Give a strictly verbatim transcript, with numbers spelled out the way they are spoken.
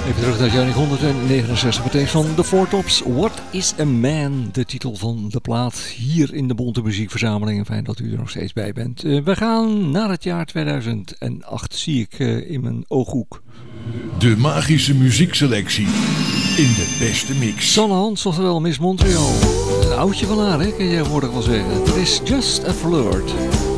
Even terug naar jaar honderdnegenenzestig, meteen van de Four Tops. What is a Man? De titel van de plaat hier in de Bonte Muziekverzameling. Fijn dat u er nog steeds bij bent. Uh, we gaan naar het jaar tweeduizend acht, zie ik uh, in mijn ooghoek. De magische muziekselectie in de beste mix. Sanne Hans, oftewel Miss Montreal. Een oudje van haar, hè, kan je tegenwoordig wel zeggen. Het is Just a Flirt.